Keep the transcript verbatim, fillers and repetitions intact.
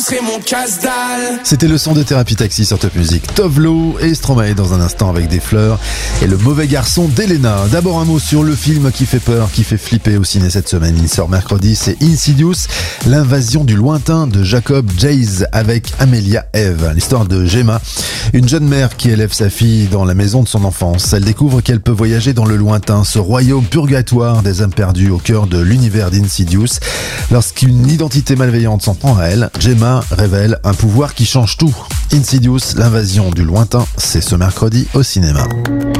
serais mon casse-dalle. C'était le son de Thérapie Taxi sur Top Music. Tovlo et Stromae dans un instant avec des fleurs et le mauvais garçon d'Elena. D'abord un mot sur le film qui fait peur, qui fait flipper au ciné cette semaine. Il sort mercredi, c'est Insidious, l'invasion du lointain de Jacob Jays avec Amelia Eve. L'histoire de Gemma, une jeune mère qui élève sa fille dans la maison de son enfance. Elle découvre qu'elle peut voyager dans le lointain, ce royaume purgatoire des âmes perdues au cœur de l'univers d'Insidious. Lorsqu'une identité malveillante s'en prend à elle, Gemma révèle un pouvoir qui change tout. Insidious, l'invasion du lointain, c'est ce mercredi au cinéma.